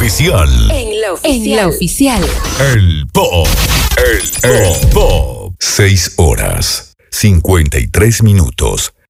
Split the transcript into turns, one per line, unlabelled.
oficial.
En la oficial.
El Pop. El Pop. 6 horas, 53 minutos.